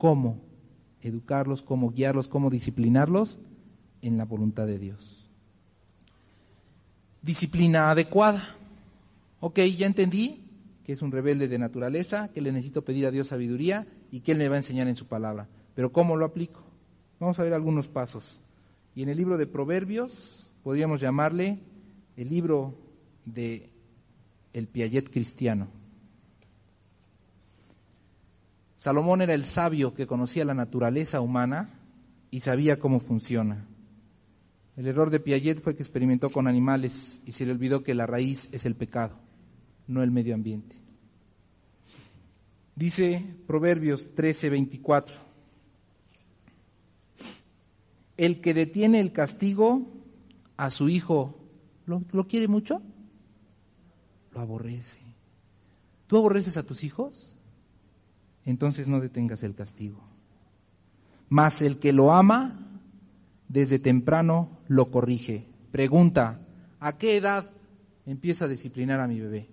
cómo educarlos, cómo guiarlos, cómo disciplinarlos en la voluntad de Dios. Disciplina adecuada. Ok, ya entendí que es un rebelde de naturaleza, que le necesito pedir a Dios sabiduría y que Él me va a enseñar en su palabra. Pero ¿cómo lo aplico? Vamos a ver algunos pasos. Y en el libro de Proverbios podríamos llamarle el libro de el Piaget cristiano. Salomón era el sabio que conocía la naturaleza humana y sabía cómo funciona. El error de Piaget fue que experimentó con animales y se le olvidó que la raíz es el pecado, no el medio ambiente. Dice Proverbios 13:24, el que detiene el castigo a su hijo, ¿lo quiere mucho? Lo aborrece. ¿Tú aborreces a tus hijos? Entonces no detengas el castigo. Mas el que lo ama, desde temprano lo corrige. Pregunta, ¿a qué edad empieza a disciplinar a mi bebé?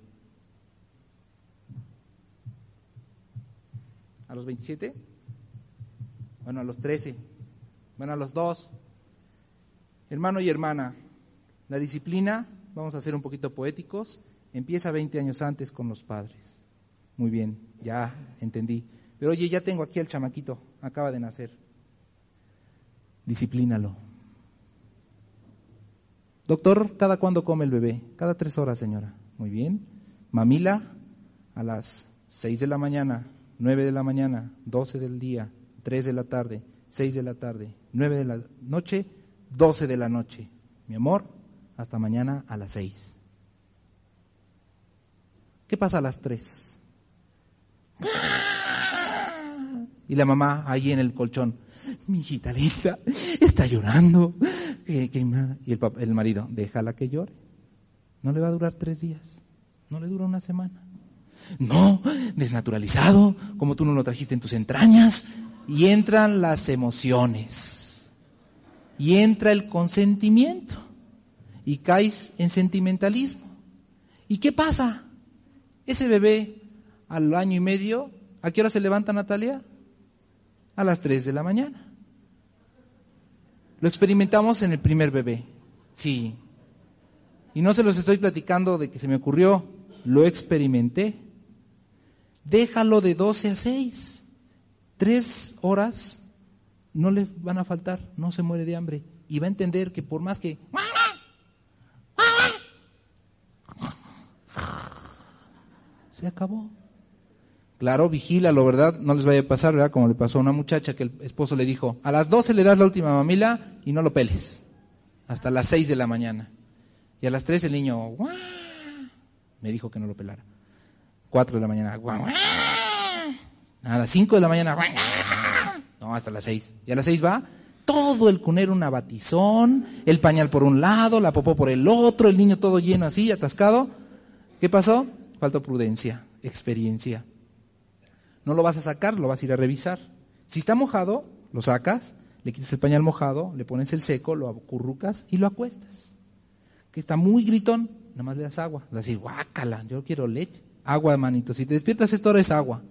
¿A los 27? Bueno, a los 13. Bueno, a los 2. Hermano y hermana, la disciplina, vamos a ser un poquito poéticos, empieza 20 años antes con los padres. Muy bien, ya entendí. Pero oye, ya tengo aquí al chamaquito, acaba de nacer. Disciplínalo. Doctor, ¿cada cuándo come el bebé? Cada 3 horas, señora. Muy bien. Mamila, a las 6 de la mañana, 9 de la mañana, 12 del día, 3 de la tarde, 6 de la tarde, 9 de la noche, 12 de la noche. Mi amor, hasta mañana a las 6. ¿Qué pasa a las 3? Y la mamá ahí en el colchón, mi hijita linda, está llorando. Y el marido, déjala que llore. No le va a durar 3 días, no le dura una semana. No, desnaturalizado, como tú no lo trajiste en tus entrañas. Y entran las emociones. Y entra el consentimiento. Y caes en sentimentalismo. ¿Y qué pasa? Ese bebé al año y medio, ¿a qué hora se levanta Natalia? A las 3 de la mañana. Lo experimentamos en el primer bebé. Sí. Y no se los estoy platicando de que se me ocurrió, lo experimenté. Déjalo de 12 a 6. 3 horas no le van a faltar, no se muere de hambre. Y va a entender que por más que... Se acabó. Claro, vigílalo, ¿verdad? No les vaya a pasar, ¿verdad? Como le pasó a una muchacha que el esposo le dijo, a las 12 le das la última mamila y no lo peles. Hasta las 6 de la mañana. Y a las 3 el niño, ¡guau! Me dijo que no lo pelara. 4 de la mañana, ¡guau! Nada, 5 de la mañana, ¡guau! No, hasta las 6. Y a las 6 va todo el cunero una batizón, el pañal por un lado, la popó por el otro, el niño todo lleno así, atascado. ¿Qué pasó? Faltó prudencia, experiencia. No lo vas a sacar, lo vas a ir a revisar. Si está mojado, lo sacas, le quitas el pañal mojado, le pones el seco, lo acurrucas y lo acuestas. Que está muy gritón, nada más le das agua. Vas a decir, guácala, yo quiero leche. Agua, manito, si te despiertas esta hora es agua.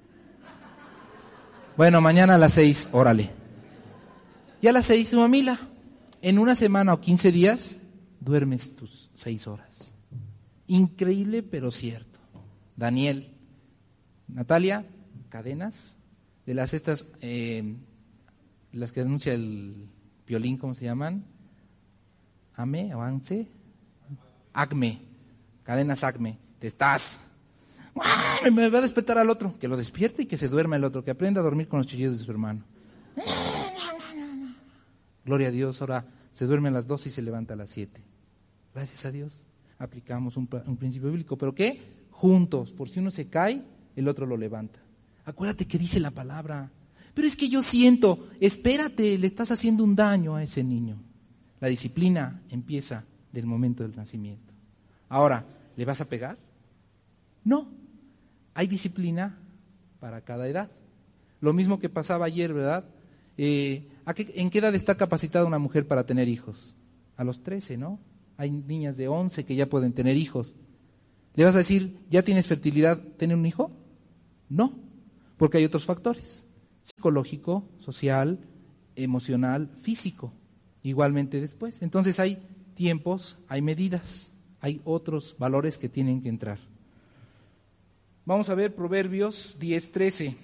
Bueno, mañana a las 6, órale. Y a las 6 su mamila. En una semana o 15 días, duermes tus 6 horas. Increíble, pero cierto. Daniel, Natalia, cadenas, de las estas, las que anuncia el violín, ¿cómo se llaman? Avance, Acme, cadenas Acme, te estás. Me va a despertar al otro, que lo despierte y que se duerma el otro, que aprenda a dormir con los chillidos de su hermano. Gloria a Dios, ahora se duerme a las 12 y se levanta a las 7. Gracias a Dios, aplicamos un principio bíblico, ¿pero qué? Juntos, por si uno se cae, el otro lo levanta. Acuérdate que dice la palabra, pero es que yo siento, espérate, le estás haciendo un daño a ese niño. La disciplina empieza del momento del nacimiento. Ahora, ¿le vas a pegar? No, hay disciplina para cada edad. Lo mismo que pasaba ayer, ¿verdad? ¿En qué edad está capacitada una mujer para tener hijos? A los 13, ¿no? Hay niñas de 11 que ya pueden tener hijos. ¿Le vas a decir, ya tienes fertilidad, tener un hijo? No, porque hay otros factores. psicológico, social, emocional, físico, igualmente después. Entonces hay tiempos, hay medidas, hay otros valores que tienen que entrar. Vamos a ver Proverbios 10:13.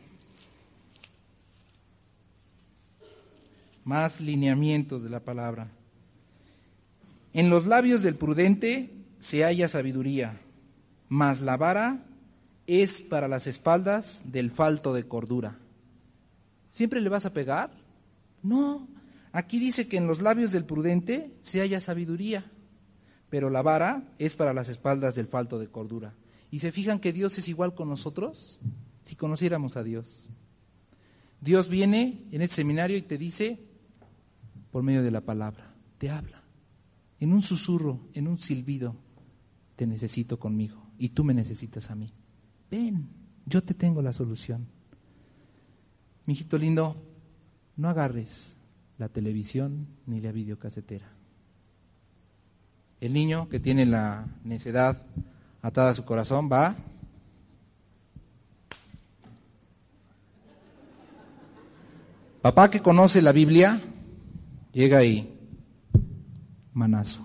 Más lineamientos de la palabra. En los labios del prudente se halla sabiduría, mas la vara es para las espaldas del falto de cordura. ¿Siempre le vas a pegar? No. Aquí dice que en los labios del prudente se halla sabiduría, pero la vara es para las espaldas del falto de cordura. ¿Y se fijan que Dios es igual con nosotros? Si conociéramos a Dios. Dios viene en este seminario y te dice, por medio de la palabra, te habla. En un susurro, en un silbido, te necesito conmigo y tú me necesitas a mí. Ven, yo te tengo la solución. Mijito lindo, no agarres la televisión ni la videocasetera. El niño que tiene la necedad atada a su corazón va. Papá que conoce la Biblia, llega ahí, manazo.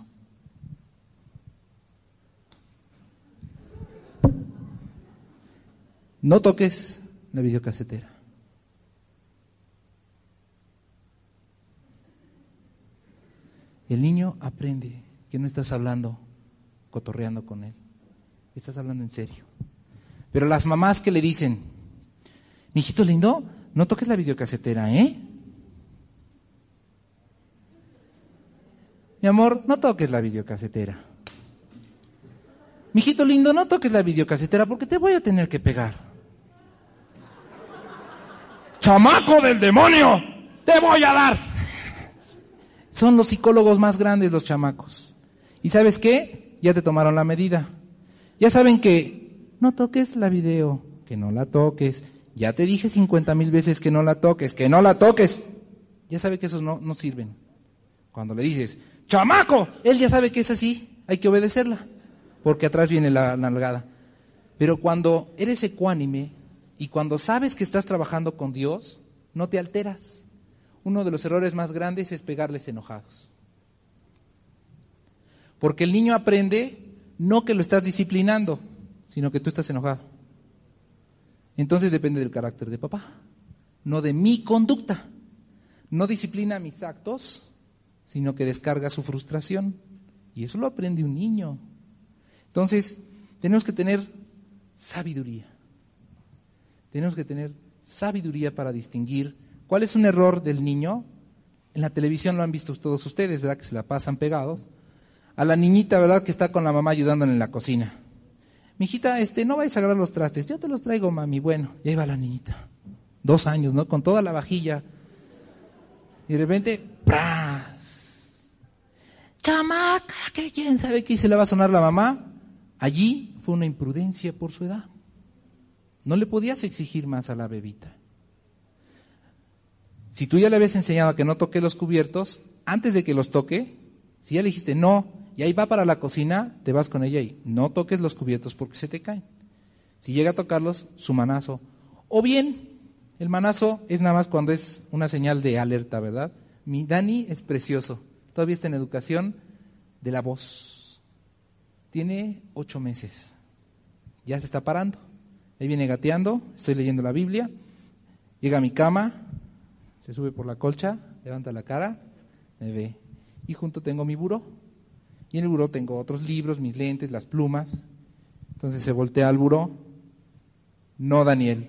No toques la videocasetera. El niño aprende que no estás hablando, cotorreando con él. Estás hablando en serio. Pero las mamás que le dicen, mijito lindo, no toques la videocasetera, ¿eh? Mi amor, no toques la videocasetera. Mijito lindo, no toques la videocasetera porque te voy a tener que pegar. ¡Chamaco del demonio! ¡Te voy a dar! Son los psicólogos más grandes los chamacos. ¿Y sabes qué? Ya te tomaron la medida. Ya saben que no toques la video, que no la toques. Ya te dije 50,000 veces que no la toques, que no la toques. Ya sabe que esos no sirven. Cuando le dices, ¡chamaco! Él ya sabe que es así, hay que obedecerla, porque atrás viene la nalgada. Pero cuando eres ecuánime y cuando sabes que estás trabajando con Dios, no te alteras. Uno de los errores más grandes es pegarles enojados. Porque el niño aprende no que lo estás disciplinando, sino que tú estás enojado. Entonces depende del carácter de papá, no de mi conducta. No disciplina mis actos, sino que descarga su frustración. Y eso lo aprende un niño. Entonces, tenemos que tener sabiduría. Tenemos que tener sabiduría para distinguir cuál es un error del niño. En la televisión lo han visto todos ustedes, ¿verdad? Que se la pasan pegados. A la niñita, ¿verdad? Que está con la mamá ayudándole en la cocina. Mijita, no vayas a agarrar los trastes, yo te los traigo, mami. Bueno, ya iba la niñita. 2 años, ¿no? Con toda la vajilla. Y de repente, ¡pras! ¡Chamaca! ¿Que quién sabe qué? Se le va a sonar la mamá. Allí fue una imprudencia por su edad. No le podías exigir más a la bebita. Si tú ya le habías enseñado a que no toque los cubiertos, antes de que los toque, si ya le dijiste no, y ahí va para la cocina, te vas con ella y no toques los cubiertos porque se te caen. Si llega a tocarlos, su manazo. O bien, el manazo es nada más cuando es una señal de alerta, ¿verdad? Mi Dani es precioso, todavía está en educación de la voz. Tiene 8 meses, ya se está parando. Ahí viene gateando, estoy leyendo la Biblia, llega a mi cama, se sube por la colcha, levanta la cara, me ve. Y junto tengo mi buró. Y en el buró tengo otros libros, mis lentes, las plumas. Entonces se voltea al buró. No, Daniel.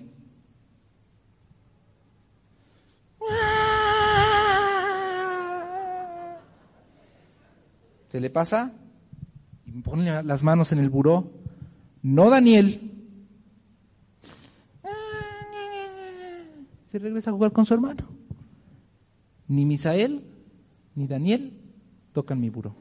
Se le pasa y me pone las manos en el buró. No, Daniel. Se regresa a jugar con su hermano. Ni Misael ni Daniel tocan mi buró.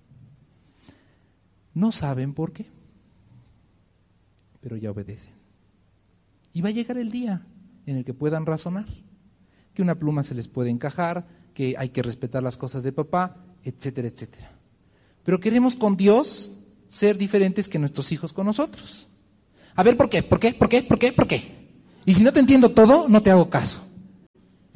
No saben por qué, pero ya obedecen. Y va a llegar el día en el que puedan razonar, que una pluma se les puede encajar, que hay que respetar las cosas de papá, etcétera, etcétera. Pero queremos con Dios ser diferentes que nuestros hijos con nosotros. A ver, ¿por qué? ¿Por qué? ¿Por qué? ¿Por qué? ¿Por qué? Y si no te entiendo todo, no te hago caso.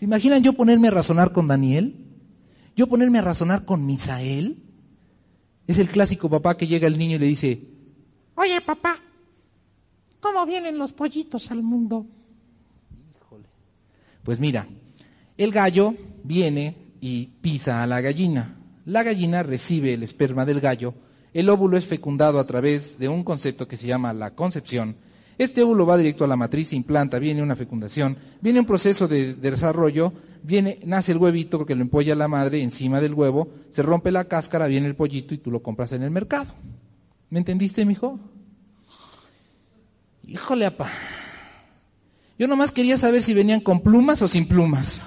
¿Se imaginan yo ponerme a razonar con Daniel? ¿Yo ponerme a razonar con Misael? Es el clásico papá que llega el niño y le dice, oye papá, ¿cómo vienen los pollitos al mundo? Híjole. Pues mira, el gallo viene y pisa a la gallina. La gallina recibe el esperma del gallo. El óvulo es fecundado a través de un concepto que se llama la concepción. Este óvulo va directo a la matriz, se implanta, viene una fecundación, viene un proceso de desarrollo, nace el huevito que lo empolla la madre encima del huevo, se rompe la cáscara, viene el pollito y tú lo compras en el mercado. ¿Me entendiste, mijo? Híjole, apá. Yo nomás quería saber si venían con plumas o sin plumas.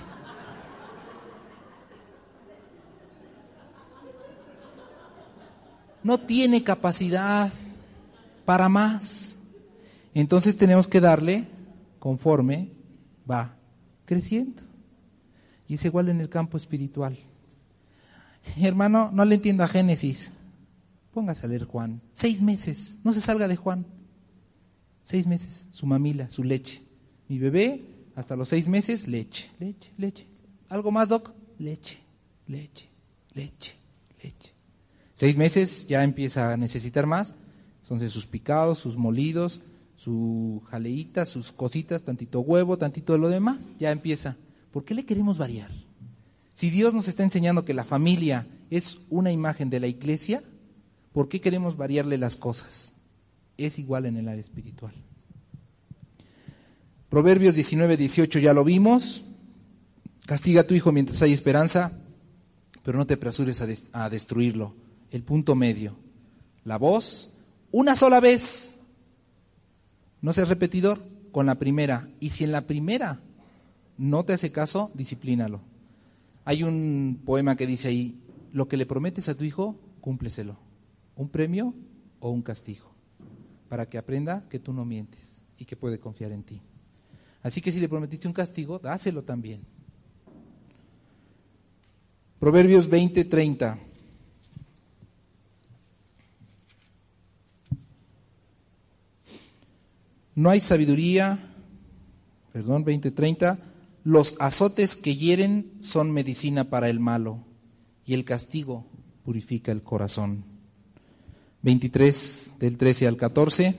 No tiene capacidad para más. Entonces tenemos que darle conforme va creciendo. Y es igual en el campo espiritual. Hermano, no le entiendo a Génesis. Póngase a leer Juan. 6 meses, no se salga de Juan. 6 meses, su mamila, su leche. Mi bebé, hasta los 6 meses, leche, leche, leche. ¿Algo más, Doc? Leche, leche, leche, leche. 6 meses ya empieza a necesitar más. Entonces sus picados, sus molidos, su jaleíta, sus cositas, tantito huevo, tantito de lo demás, ya empieza. ¿Por qué le queremos variar? Si Dios nos está enseñando que la familia es una imagen de la iglesia, ¿por qué queremos variarle las cosas? Es igual en el área espiritual. Proverbios 19:18 ya lo vimos. Castiga a tu hijo mientras hay esperanza, pero no te apresures a destruirlo. El punto medio. La voz, una sola vez. No seas repetidor con la primera. Y si en la primera no te hace caso, disciplínalo. Hay un poema que dice ahí, lo que le prometes a tu hijo, cúmpleselo. Un premio o un castigo. Para que aprenda que tú no mientes y que puede confiar en ti. Así que si le prometiste un castigo, dáselo también. Proverbios 20:30. No hay sabiduría, 20:30, los azotes que hieren son medicina para el malo y el castigo purifica el corazón. 23, del 13 al 14.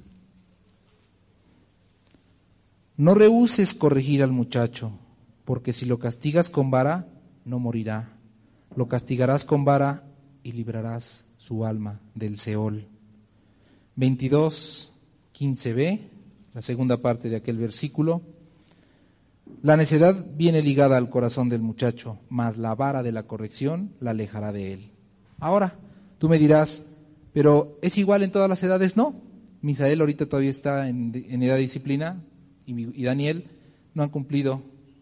No rehúses corregir al muchacho, porque si lo castigas con vara, no morirá. Lo castigarás con vara y librarás su alma del Seol. 22, 15b, la segunda parte de aquel versículo. La necedad viene ligada al corazón del muchacho, mas la vara de la corrección la alejará de él. Ahora, tú me dirás, ¿pero es igual en todas las edades? No. Misael ahorita todavía está en edad de disciplina y Daniel no han cumplido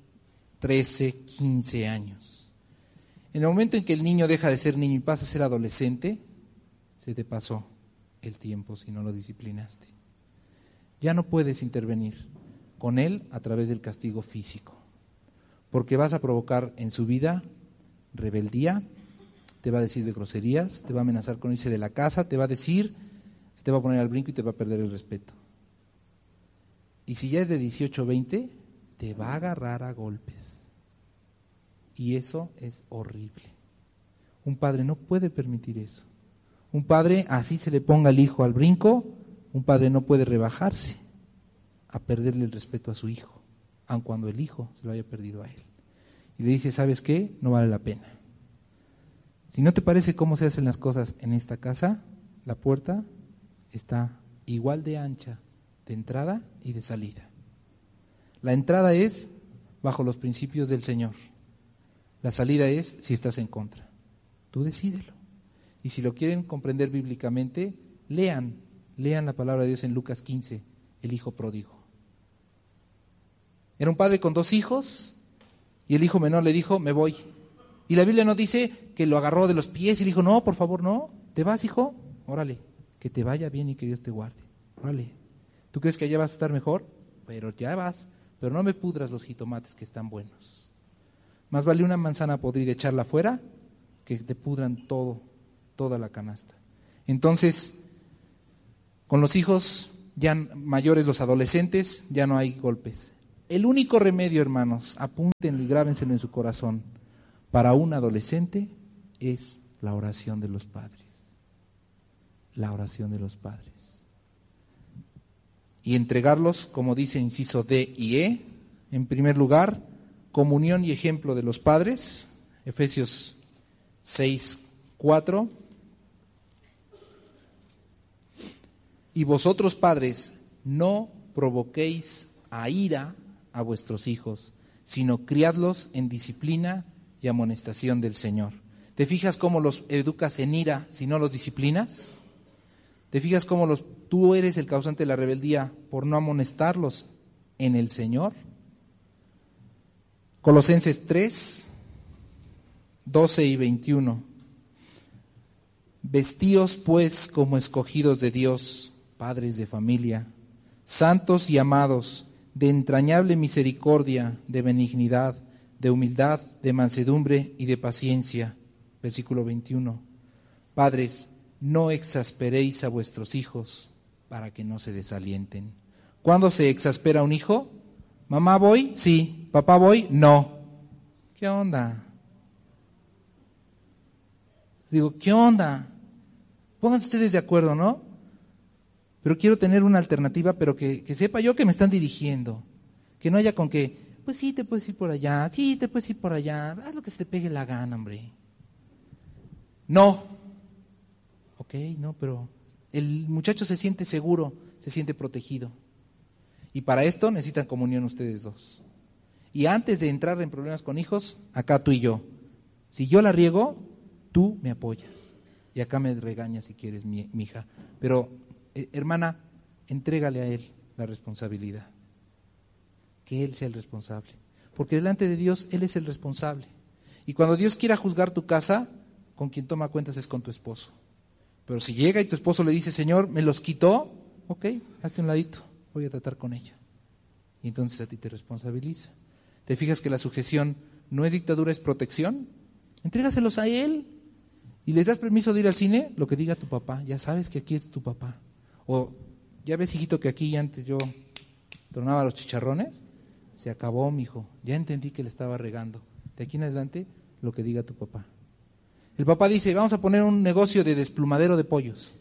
13, 15 años. En el momento en que el niño deja de ser niño y pasa a ser adolescente, se te pasó el tiempo si no lo disciplinaste. Ya no puedes intervenir con él a través del castigo físico, porque vas a provocar en su vida rebeldía, te va a decir de groserías, te va a amenazar con irse de la casa, te va a decir, te va a poner al brinco y te va a perder el respeto. Y si ya es de 18 o 20, te va a agarrar a golpes. Y eso es horrible. Un padre no puede permitir eso. Un padre, así se le ponga el hijo al brinco, un padre no puede rebajarse a perderle el respeto a su hijo, aun cuando el hijo se lo haya perdido a él. Y le dice, ¿sabes qué? No vale la pena. Si no te parece cómo se hacen las cosas en esta casa, la puerta está igual de ancha de entrada y de salida. La entrada es bajo los principios del Señor. La salida es si estás en contra. Tú decídelo. Y si lo quieren comprender bíblicamente, lean la palabra de Dios en Lucas 15, el hijo pródigo. Era un padre con 2 hijos y el hijo menor le dijo, me voy. Y la Biblia no dice que lo agarró de los pies y le dijo, no, por favor, no, ¿te vas, hijo? Órale, que te vaya bien y que Dios te guarde. Órale, ¿tú crees que allá vas a estar mejor? Pero ya vas, pero no me pudras los jitomates que están buenos. Más vale una manzana podrida echarla afuera que te pudran toda la canasta. Entonces, con los hijos ya mayores, los adolescentes, ya no hay golpes. El único remedio, hermanos, apúntenlo y grábenselo en su corazón, para un adolescente es la oración de los padres. La oración de los padres. Y entregarlos, como dice inciso D y E, en primer lugar, comunión y ejemplo de los padres, Efesios 6:4. Y vosotros, padres, no provoquéis a ira a vuestros hijos, sino criadlos en disciplina y amonestación del Señor. ¿Te fijas cómo los educas en ira si no los disciplinas? ¿Te fijas cómo tú eres el causante de la rebeldía por no amonestarlos en el Señor? Colosenses 3, 12 y 21. Vestíos pues como escogidos de Dios, padres de familia, santos y amados, de entrañable misericordia, de benignidad, de humildad, de mansedumbre y de paciencia. Versículo 21. Padres, no exasperéis a vuestros hijos para que no se desalienten. ¿Cuándo se exaspera un hijo? ¿Mamá voy? Sí. ¿Papá voy? No. ¿Qué onda? Digo, ¿qué onda? Pónganse ustedes de acuerdo, ¿no? Pero quiero tener una alternativa, pero que sepa yo que me están dirigiendo. Que no haya con que, pues sí, te puedes ir por allá, sí, te puedes ir por allá, haz lo que se te pegue la gana, hombre. No. Ok, no, pero el muchacho se siente seguro, se siente protegido. Y para esto necesitan comunión ustedes dos. Y antes de entrar en problemas con hijos, acá tú y yo. Si yo la riego, tú me apoyas. Y acá me regañas si quieres, mi hija. Pero, hermana, entrégale a él la responsabilidad. Que él sea el responsable. Porque delante de Dios, él es el responsable. Y cuando Dios quiera juzgar tu casa, con quien toma cuentas es con tu esposo. Pero si llega y tu esposo le dice, Señor, me los quitó, ok, hazte un ladito, voy a tratar con ella. Y entonces a ti te responsabiliza. ¿Te fijas que la sujeción no es dictadura, es protección? Entrégaselos a él. Y les das permiso de ir al cine, lo que diga tu papá. Ya sabes que aquí es tu papá. O ya ves, hijito, que aquí antes yo tronaba los chicharrones. Se acabó, mijo. Ya entendí que le estaba regando. De aquí en adelante, lo que diga tu papá. El papá dice, vamos a poner un negocio de desplumadero de pollos.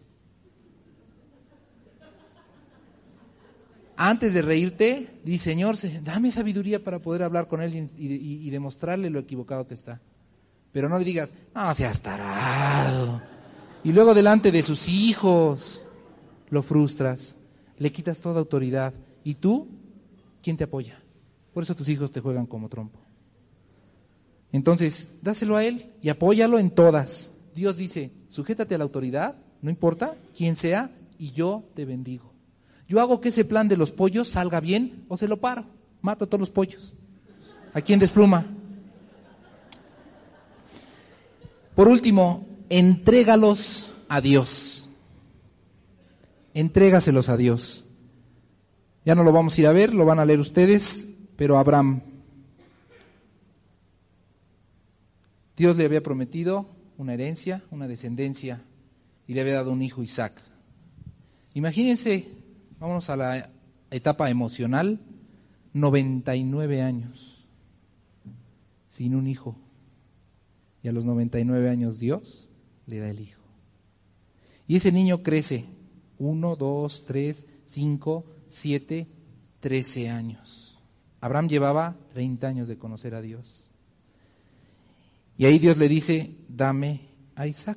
Antes de reírte, di, Señor, dame sabiduría para poder hablar con él y demostrarle lo equivocado que está. Pero no le digas, no seas tarado. Y luego delante de sus hijos lo frustras, le quitas toda autoridad. ¿Y tú? ¿Quién te apoya? Por eso tus hijos te juegan como trompo. Entonces, dáselo a él y apóyalo en todas. Dios dice, sujétate a la autoridad, no importa quién sea, y yo te bendigo. Yo hago que ese plan de los pollos salga bien o se lo paro. Mato a todos los pollos. ¿A quién despluma? Por último, entrégalos a Dios. Entrégaselos a Dios. Ya no lo vamos a ir a ver, lo van a leer ustedes, pero Abraham, Dios le había prometido una herencia, una descendencia, y le había dado un hijo, Isaac. Imagínense, vámonos a la etapa emocional, 99 años, sin un hijo. Y a los 99 años Dios le da el hijo. Y ese niño crece, 1, 2, 3, 5, 7, 13 años. Abraham llevaba 30 años de conocer a Dios. Y ahí Dios le dice, dame a Isaac.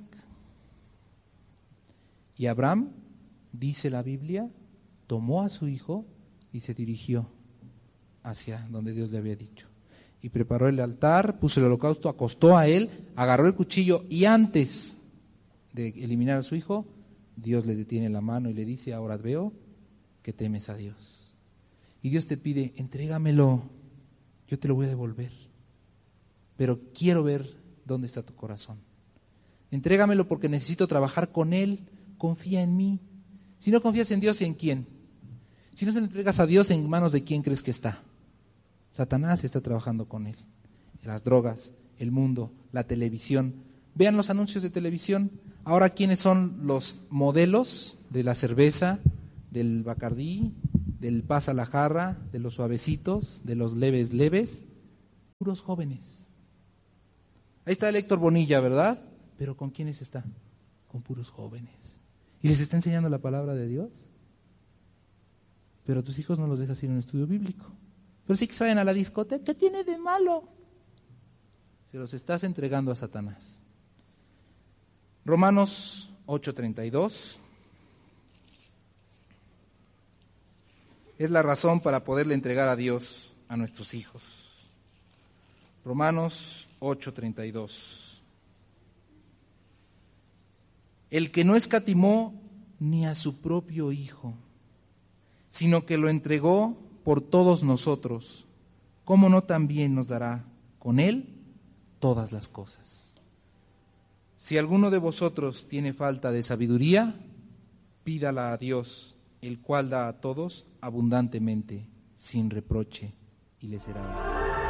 Y Abraham, dice la Biblia, tomó a su hijo y se dirigió hacia donde Dios le había dicho. Y preparó el altar, puso el holocausto, acostó a él, agarró el cuchillo y antes de eliminar a su hijo, Dios le detiene la mano y le dice, ahora veo que temes a Dios. Y Dios te pide, entrégamelo, yo te lo voy a devolver. Pero quiero ver dónde está tu corazón. Entrégamelo porque necesito trabajar con él, confía en mí. Si no confías en Dios, ¿en quién? Si no se lo entregas a Dios, ¿en manos de quién crees que está? Satanás está trabajando con él. Las drogas, el mundo, la televisión. Vean los anuncios de televisión. Ahora, ¿quiénes son los modelos de la cerveza, del Bacardí, del pasa la jarra, de los suavecitos, de los leves, puros jóvenes. Ahí está el Héctor Bonilla, ¿verdad? Pero ¿con quiénes está? Con puros jóvenes. ¿Y les está enseñando la palabra de Dios? Pero a tus hijos no los dejas ir a un estudio bíblico. Pero sí que se vayan a la discoteca, ¿qué tiene de malo? Se los estás entregando a Satanás. Romanos 8:32 es la razón para poderle entregar a Dios a nuestros hijos. Romanos 8:32. El que no escatimó ni a su propio Hijo, sino que lo entregó por todos nosotros, ¿cómo no también nos dará con Él todas las cosas? Si alguno de vosotros tiene falta de sabiduría, pídala a Dios, el cual da a todos abundantemente, sin reproche, y le será dado.